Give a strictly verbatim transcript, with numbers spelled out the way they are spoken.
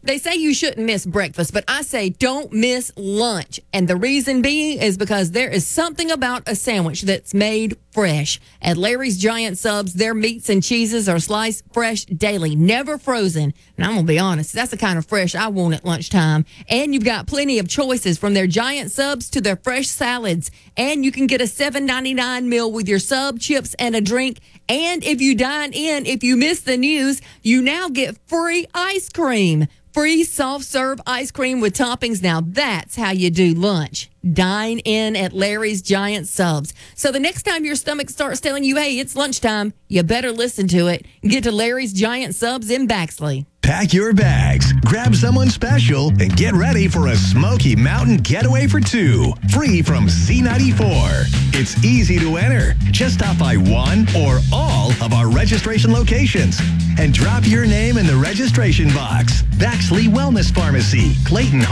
They say you shouldn't miss breakfast, but I say don't miss lunch. And the reason being is because there is something about a sandwich that's made fresh. At Larry's Giant Subs, their meats and cheeses are sliced fresh daily, never frozen. And I'm going to be honest, that's the kind of fresh I want at lunchtime. And you've got plenty of choices from their giant subs to their fresh salads. And you can get a seven ninety-nine meal with your sub, chips, and a drink. And if you dine in, if you miss the news, you now get free ice cream. Free soft-serve ice cream with toppings. Now, that's how you do lunch. Dine in at Larry's Giant Subs. So the next time your stomach starts telling you, hey, it's lunchtime, you better listen to it. Get to Larry's Giant Subs in Baxley. Pack your bags, grab someone special, and get ready for a Smoky Mountain getaway for two. Free from C ninety-four. It's easy to enter. Just stop by one or all of our registration locations and drop your name in the registration box. Baxley Wellness Pharmacy, Clayton